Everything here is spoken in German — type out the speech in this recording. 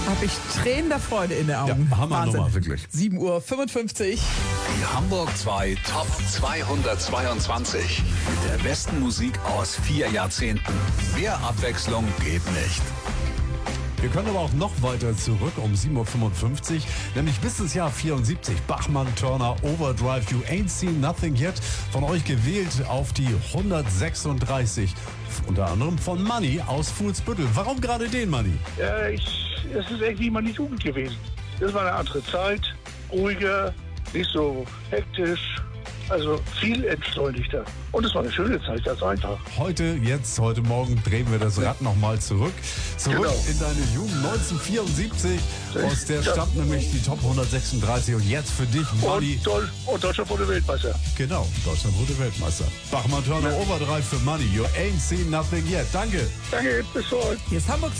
Habe ich Tränen der Freude in den Augen. Ja, Hammernummer, wirklich. 7:55 Uhr. Die Hamburg 2 Top 222. Mit der besten Musik aus 4 Jahrzehnten. Mehr Abwechslung geht nicht. Wir können aber auch noch weiter zurück um 7:55 Uhr, nämlich bis ins Jahr 74. Bachmann, Turner, Overdrive, You Ain't Seen Nothing Yet. Von euch gewählt auf die 136. Unter anderem von Manni aus Fuhlsbüttel. Warum gerade den, Manni? Ja, es ist irgendwie meine Jugend gewesen. Das war eine andere Zeit, ruhiger, nicht so hektisch, also viel entschleunigter. Und es war eine schöne Zeit, ganz einfach. Heute Morgen drehen wir das Rad nochmal zurück. Zurück Genau. in deine Jugend 1974. Aus der stammt nämlich die Top 136. Und jetzt für dich, Manni. Und Deutschland wurde Weltmeister. Genau, Deutschland wurde Weltmeister. Bachmann, Turner, Overdrive für Manni. You ain't seen nothing yet. Danke. Danke, bis bald. Hier ist Hamburg